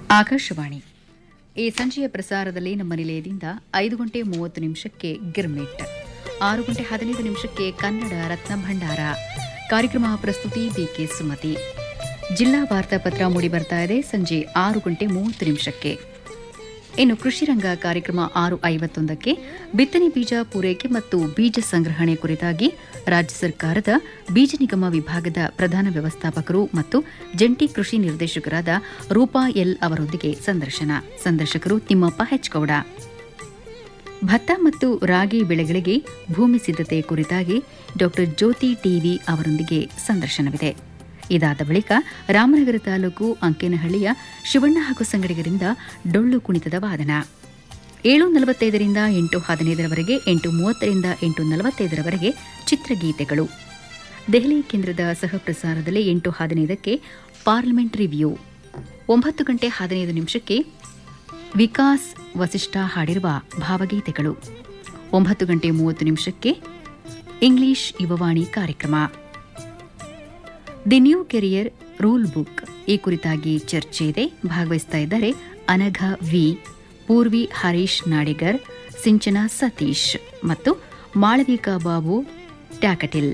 ಆಕಾಶವಾಣಿ ಈ ಸಂಜೆಯ ಪ್ರಸಾರದಲ್ಲಿ ನಮ್ಮ ನಿಲಯದಿಂದ 5:30 ಗಿರ್ಮಿಟ್, 6:15 ಕನ್ನಡ ರತ್ನ ಭಂಡಾರ ಕಾರ್ಯಕ್ರಮ ಪ್ರಸ್ತುತಿ ಬಿಕೆ ಸುಮತಿ. ಜಿಲ್ಲಾ ವಾರ್ತಾಪತ್ರ ಮೂಡಿಬರ್ತಾ ಇದೆ ಸಂಜೆ 6:30. ಇನ್ನು ಕೃಷಿ ರಂಗ ಕಾರ್ಯಕ್ರಮ 6:51 ಬಿತ್ತನೆ ಬೀಜ ಪೂರೈಕೆ ಮತ್ತು ಬೀಜ ಸಂಗ್ರಹಣೆ ಕುರಿತಾಗಿ ರಾಜ್ಯ ಸರ್ಕಾರದ ಬೀಜ ನಿಗಮ ವಿಭಾಗದ ಪ್ರಧಾನ ವ್ಯವಸ್ಥಾಪಕರು ಮತ್ತು ಜಂಟಿ ಕೃಷಿ ನಿರ್ದೇಶಕರಾದ ರೂಪಾ ಎಲ್ ಅವರೊಂದಿಗೆ ಸಂದರ್ಶಕರು ತಿಮ್ಮಪ್ಪ ಹೆಚ್ಗೌಡ. ಭತ್ತ ಮತ್ತು ರಾಗಿ ಬೆಳೆಗಳಿಗೆ ಭೂಮಿ ಸಿದ್ಧತೆ ಕುರಿತಾಗಿ ಡಾ ಜ್ಯೋತಿ ಟಿವಿ ಅವರೊಂದಿಗೆ ಸಂದರ್ಶನವಿದೆ. ಇದಾದ ಬಳಿಕ ರಾಮನಗರ ತಾಲೂಕು ಅಂಕೇನಹಳ್ಳಿಯ ಶಿವಣ್ಣ ಹಾಗೂ ಸಂಗಡಿಗರಿಂದ ಡೊಳ್ಳು ಕುಣಿತದ ವಾದನ. 7:45 8:15 8:30 8:45 ಚಿತ್ರಗೀತೆಗಳು. ದೆಹಲಿ ಕೇಂದ್ರದ ಸಹ ಪ್ರಸಾರದಲ್ಲಿ 8:15 ಪಾರ್ಲಿಮೆಂಟ್ ರಿವ್ಯೂ, 9:15 ವಿಕಾಸ್ ವಸಿಷ್ಠ ಹಾಡಿರುವ ಭಾವಗೀತೆಗಳು, 9:30 ಇಂಗ್ಲಿಷ್ ಯುವವಾಣಿ ಕಾರ್ಯಕ್ರಮ. The new career rule book ಈ ಕುರಿತಾಗಿ ಚರ್ಚೆ ಇದೆ. ಭಾಗವಹಿಸ್ತಾ ಇದ್ದಾರೆ ಅನಘ ವಿ, ಪೂರ್ವಿ ಹರೀಶ್ ನಾಡಿಗರ್, ಸಿಂಚನಾ ಸತೀಶ್ ಮತ್ತು Malavika Babu ಟ್ಯಾಕಟಿಲ್.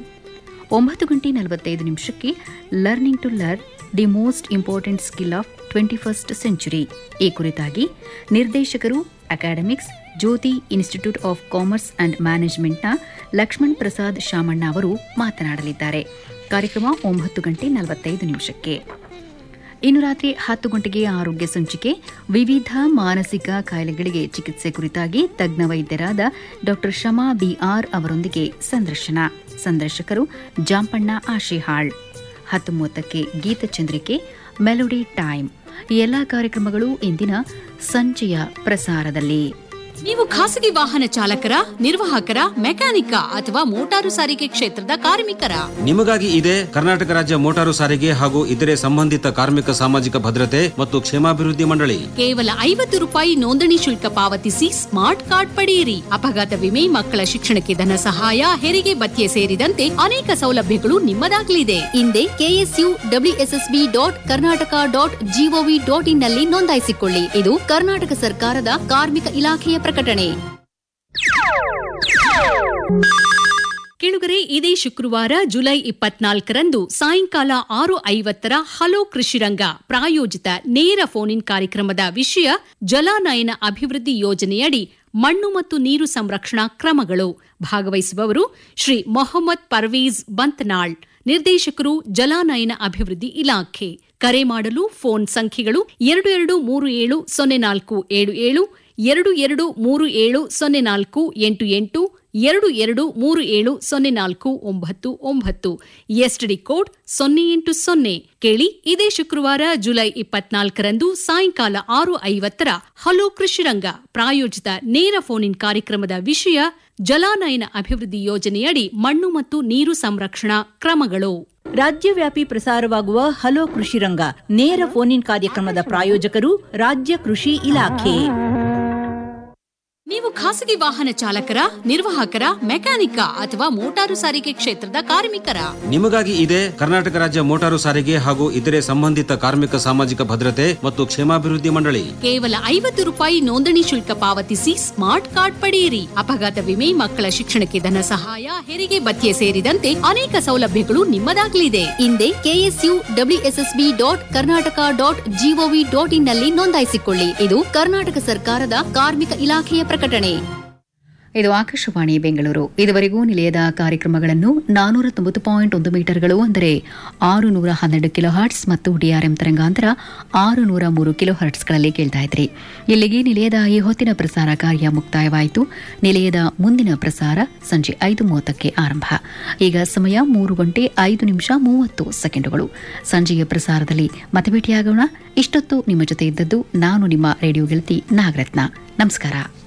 9:45 learning to learn the most important skill of 21st century ಈ ಕುರಿತಾಗಿ ನಿರ್ದೇಶಕರು academics Jyothi institute of commerce and ಮ್ಯಾನೇಜ್ಮೆಂಟ್ನ Lakshman Prasad Shamanna ಅವರು ಮಾತನಾಡಲಿದ್ದಾರೆ. ಕಾರ್ಯಕ್ರಮ 9:45. ಇನ್ನು ರಾತ್ರಿ 10 ಗಂಟೆಗೆ ಆರೋಗ್ಯ ಸಂಚಿಕೆ, ವಿವಿಧ ಮಾನಸಿಕ ಕಾಯಿಲೆಗಳಿಗೆ ಚಿಕಿತ್ಸೆ ಕುರಿತಾಗಿ ತಜ್ಞ ವೈದ್ಯರಾದ ಡಾ ಶಮಾ ಬಿಆರ್ ಅವರೊಂದಿಗೆ ಸಂದರ್ಶಕರು ಜಾಂಪಣ್ಣ ಆಶಿಹಾಳ್. 10:30 ಗೀತಚಂದ್ರಿಕೆ melody time. ಈ ಎಲ್ಲಾ ಕಾರ್ಯಕ್ರಮಗಳು ಇಂದಿನ ಸಂಜೆಯ ಪ್ರಸಾರದಲ್ಲಿ. ನೀವು ಖಾಸಗಿ ವಾಹನ ಚಾಲಕರ, ನಿರ್ವಾಹಕರ, ಮೆಕ್ಯಾನಿಕ ಅಥವಾ ಮೋಟಾರು ಸಾರಿಗೆ ಕ್ಷೇತ್ರದ ಕಾರ್ಮಿಕರ? ನಿಮಗಾಗಿ ಇದೆ ಕರ್ನಾಟಕ ರಾಜ್ಯ ಮೋಟಾರು ಸಾರಿಗೆ ಹಾಗೂ ಇತರೆ ಸಂಬಂಧಿತ ಕಾರ್ಮಿಕ ಸಾಮಾಜಿಕ ಭದ್ರತೆ ಮತ್ತು ಕ್ಷೇಮಾಭಿವೃದ್ಧಿ ಮಂಡಳಿ. ಕೇವಲ ₹50 ನೋಂದಣಿ ಶುಲ್ಕ ಪಾವತಿಸಿ ಸ್ಮಾರ್ಟ್ ಕಾರ್ಡ್ ಪಡೆಯಿರಿ. ಅಪಘಾತ ವಿಮೆ, ಮಕ್ಕಳ ಶಿಕ್ಷಣಕ್ಕೆ ಧನ ಸಹಾಯ, ಹೆರಿಗೆ ಭತ್ಯೆ ಸೇರಿದಂತೆ ಅನೇಕ ಸೌಲಭ್ಯಗಳು ನಿಮ್ಮದಾಗಲಿದೆ. ಹಿಂದೆ KSUWSSB.Karnataka.gov.in ನಲ್ಲಿ ನೋಂದಾಯಿಸಿಕೊಳ್ಳಿ. ಇದು ಕರ್ನಾಟಕ ಸರ್ಕಾರದ ಕಾರ್ಮಿಕ ಇಲಾಖೆಯ ಪ್ರಕಟಣೆ. ಕೇಳುಗರೆ, ಇದೇ ಶುಕ್ರವಾರ ಜುಲೈ 24ರಂದು ಸಾಯಂಕಾಲ 6:50 ಹಲೋ ಕೃಷಿರಂಗ ಪ್ರಾಯೋಜಿತ ನೇರ ಫೋನ್ ಇನ್ ಕಾರ್ಯಕ್ರಮದ ವಿಷಯ ಜಲಾನಯನ ಅಭಿವೃದ್ಧಿ ಯೋಜನೆಯಡಿ ಮಣ್ಣು ಮತ್ತು ನೀರು ಸಂರಕ್ಷಣಾ ಕ್ರಮಗಳು. ಭಾಗವಹಿಸುವವರು ಶ್ರೀ ಮೊಹಮ್ಮದ್ ಪರ್ವೀಜ್ ಬಂತ್ನಾಳ್, ನಿರ್ದೇಶಕರು ಜಲಾನಯನ ಅಭಿವೃದ್ಧಿ ಇಲಾಖೆ. ಕರೆ ಮಾಡಲು ಫೋನ್ ಸಂಖ್ಯೆಗಳು 22370477, 22370488, 22370499, ಎಸ್ಟಿಡಿ ಕೋಡ್ 080. ಕೇಳಿ, ಇದೇ ಶುಕ್ರವಾರ ಜುಲೈ 24ರಂದು ಸಾಯಂಕಾಲ 6:50 ಹಲೋ ಕೃಷಿರಂಗ ಪ್ರಾಯೋಜಿತ ನೇರ ಫೋನ್ ಇನ್ ಕಾರ್ಯಕ್ರಮದ ವಿಷಯ ಜಲಾನಯನ ಅಭಿವೃದ್ಧಿ ಯೋಜನೆಯಡಿ ಮಣ್ಣು ಮತ್ತು ನೀರು ಸಂರಕ್ಷಣಾ ಕ್ರಮಗಳು. ರಾಜ್ಯವ್ಯಾಪಿ ಪ್ರಸಾರವಾಗುವ ಹಲೋ ಕೃಷಿರಂಗ ನೇರ ಫೋನ್ ಇನ್ ಕಾರ್ಯಕ್ರಮದ ಪ್ರಾಯೋಜಕರು ರಾಜ್ಯ ಕೃಷಿ ಇಲಾಖೆ. ನೀವು ಖಾಸಗಿ ವಾಹನ ಚಾಲಕರ, ನಿರ್ವಾಹಕರ, ಮೆಕ್ಯಾನಿಕ ಅಥವಾ ಮೋಟಾರು ಸಾರಿಗೆ ಕ್ಷೇತ್ರದ ಕಾರ್ಮಿಕರ? ನಿಮಗಾಗಿ ಇದೆ ಕರ್ನಾಟಕ ರಾಜ್ಯ ಮೋಟಾರು ಸಾರಿಗೆ ಹಾಗೂ ಇತರೆ ಸಂಬಂಧಿತ ಕಾರ್ಮಿಕ ಸಾಮಾಜಿಕ ಭದ್ರತೆ ಮತ್ತು ಕ್ಷೇಮಾಭಿವೃದ್ಧಿ ಮಂಡಳಿ. ಕೇವಲ ₹50 ನೋಂದಣಿ ಶುಲ್ಕ ಪಾವತಿಸಿ ಸ್ಮಾರ್ಟ್ ಕಾರ್ಡ್ ಪಡೆಯಿರಿ. ಅಪಘಾತ ವಿಮೆ, ಮಕ್ಕಳ ಶಿಕ್ಷಣಕ್ಕೆ ಧನ ಸಹಾಯ, ಹೆರಿಗೆ ಭತ್ಯೆ ಸೇರಿದಂತೆ ಅನೇಕ ಸೌಲಭ್ಯಗಳು ನಿಮ್ಮದಾಗಲಿದೆ. ಹಿಂದೆ KSUWSSB.Karnataka.gov.in ನಲ್ಲಿ ನೋಂದಾಯಿಸಿಕೊಳ್ಳಿ. ಇದು ಕರ್ನಾಟಕ ಸರ್ಕಾರದ ಕಾರ್ಮಿಕ ಇಲಾಖೆಯ ಪ್ರಕಟಣೆ. ಇದು ಆಕಾಶವಾಣಿ ಬೆಂಗಳೂರು. ಇದುವರೆಗೂ ನಿಲಯದ ಕಾರ್ಯಕ್ರಮಗಳನ್ನು 490.1 ಮೀಟರ್ಗಳು ಅಂದರೆ 612 ಕಿಲೋಹರ್ಟ್ಸ್ ಮತ್ತು ಡಿಆರ್ಎಂ ತರಂಗಾಂತರ 603 ಕಿಲೋಹರ್ಟ್ಸ್ಗಳಲ್ಲಿ ಕೇಳ್ತಾ ಇದ್ರಿ. ಇಲ್ಲಿಗೆ ನಿಲಯದ ಈ ಹೊತ್ತಿನ ಪ್ರಸಾರ ಕಾರ್ಯ ಮುಕ್ತಾಯವಾಯಿತು. ನಿಲಯದ ಮುಂದಿನ ಪ್ರಸಾರ ಸಂಜೆ 5:30 ಆರಂಭ. ಈಗ ಸಮಯ 3:05:30. ಸಂಜೆಯ ಪ್ರಸಾರದಲ್ಲಿ ಮತ್ತೆ ಭೇಟಿಯಾಗೋಣ. ಇಷ್ಟೊತ್ತು ನಿಮ್ಮ ಜೊತೆ ಇದ್ದದ್ದು ನಾನು ನಿಮ್ಮ ರೇಡಿಯೋ ಗೆಳತಿ ನಾಗರತ್ನ. ನಮಸ್ಕಾರ.